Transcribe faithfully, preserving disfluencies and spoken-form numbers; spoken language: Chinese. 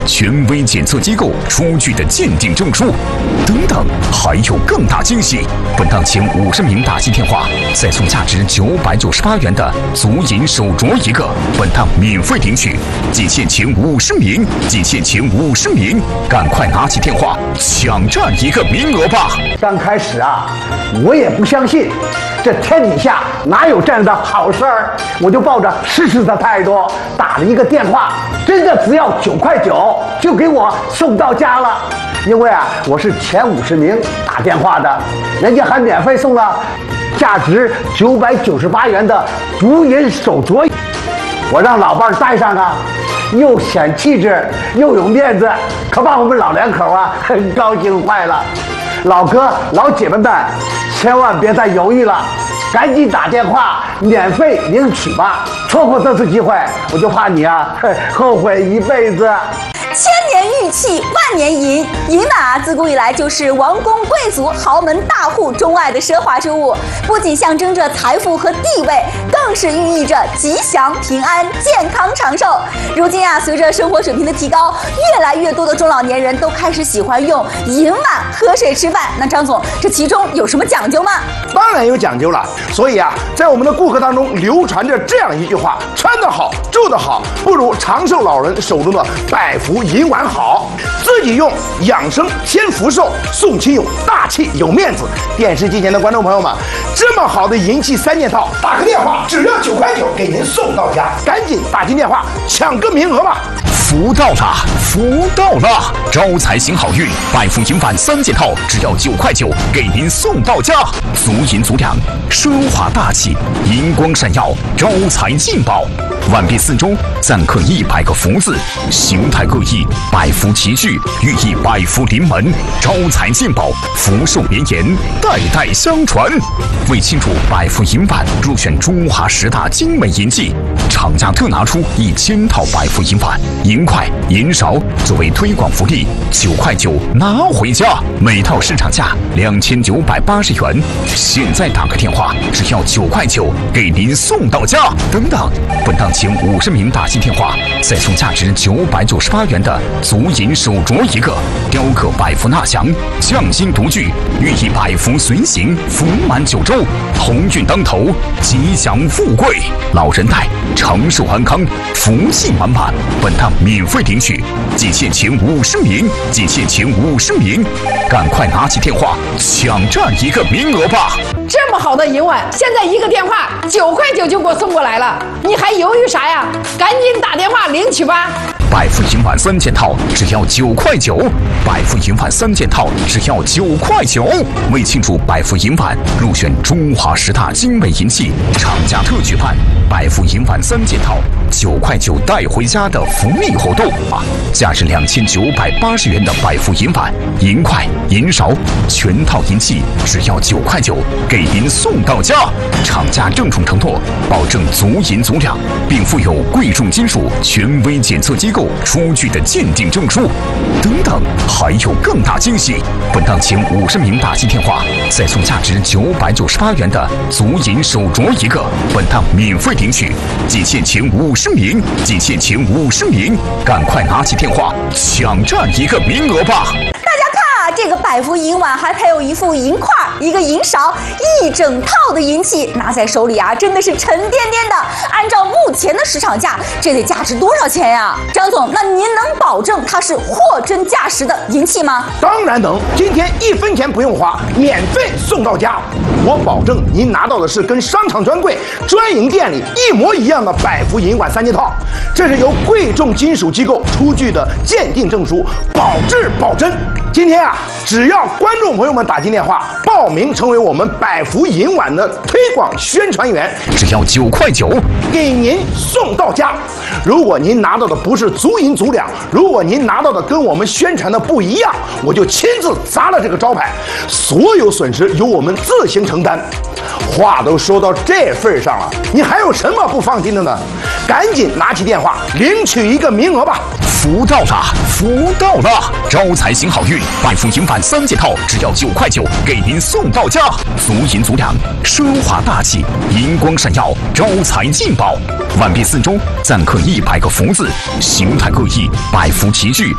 权威检测机构出具的鉴定证书，等等，还有更大惊喜！本档前五十名打进电话，再送价值九百九十八元的足银手镯一个，本档免费领取。仅限前五十名，仅限前五十名，赶快拿起电话抢占一个名额吧！ 刚开始啊，我也不相信，这天底下哪有这样的好事儿？我就抱着试试的态度打了一个电话，真的只要九块九就给我送到家了。因为啊，我是前五十名打电话的，人家还免费送了价值九百九十八元的足银手镯，我让老伴儿戴上啊，又显气质又有面子，可把我们老两口啊很高兴坏了。老哥老姐们们，千万别再犹豫了，赶紧打电话免费领取吧！错过这次机会，我就怕你啊后悔一辈子。 千年玉器万年银，银碗啊，自古以来就是王公贵族、豪门大户钟爱的奢华之物，不仅象征着财富和地位，更是寓意着吉祥、平安、健康、长寿。如今啊，随着生活水平的提高，越来越多的中老年人都开始喜欢用银碗喝水吃饭。那张总，这其中有什么讲究吗？ 当然有讲究了。所以啊，在我们的顾客当中流传着这样一句话：穿得好，住得好，不如长寿老人手中的百福银碗好。自己用养生添福寿，送亲友大气有面子。电视机前的观众朋友们，这么好的银器三件套，打个电话只要九块九，给您送到家。赶紧打进电话抢个名额吧！ 福到了，福到了！招财行好运，百福银碗三件套，只要九块九，给您送到家。足银足两，奢华大气，银光闪耀，招财进宝。碗壁四周錾刻一百个福字，形态各异，百福齐聚，寓意百福临门，招财进宝，福寿绵延，代代相传。为庆祝百福银碗入选中华十大精美银器，厂家特拿出一千套百福银碗、银筷、银勺作为推广福利，九块九拿回家，每套市场价两千九百八十元。现在打个电话，只要九块九，给您送到家。等等，本档前五十名打进电话，再送价值九百九十八元的足银手镯一个，雕刻百福纳祥，匠心独具，寓意百福随行，福满九州，鸿运当头，吉祥富贵，老人戴长寿安康，福气满满。本档免费领取，仅限前五十名，仅限前五十名，赶快拿起电话抢占一个名额吧！ 这么好的银碗，现在一个电话九块九就给我送过来了，你还犹豫啥呀？赶紧打电话领取吧！ 百福银碗三件套只要九块九，百福银碗三件套只要九块九。为庆祝百福银碗入选中华十大精美银器，厂家特举办百福银碗三件套九块九带回家的福利活动啊！价值两千九百八十元的百福银碗、银筷、银勺，全套银器只要九块九，给您送到家。厂家郑重承诺，保证足银足两，并附有贵重金属权威检测机构出具的鉴定证书，等等，还有更大惊喜！本档前五十名打进电话，再送价值九百九十八元的足银手镯一个，本档免费领取，仅限前五十名，仅限前五十名，赶快拿起电话抢占一个名额吧！ 大家看啊，这个百福银碗还配有一副银筷、一个银勺，一整套的银器，拿在手里啊，真的是沉甸甸的。按照目前的市场价，这得价值多少钱呀？张总，那您能保证它是货真价实的银器吗？ 当然能，今天一分钱不用花，免费送到家。我保证您拿到的是跟商场专柜、专营店里一模一样的百福银碗三件套，这是由贵重金属机构出具的鉴定证书，保质保真。今天啊，只要观众朋友们打进电话报名成为我们百福银碗的推广宣传员， 只要九块九， 给您送到家。如果您拿到的不是足银足两，如果您拿到的跟我们宣传的不一样，我就亲自砸了这个招牌，所有损失由我们自行承担。话都说到这份上了，你还有什么不放心的呢？赶紧拿起电话领取一个名额吧！ 福到了，福到了！招财行好运，百福银碗三件套只要九块九，给您送到家。足银足两，奢华大气，银光闪耀，招财进宝。碗壁四周錾刻一百个福字，形态各异，百福齐聚，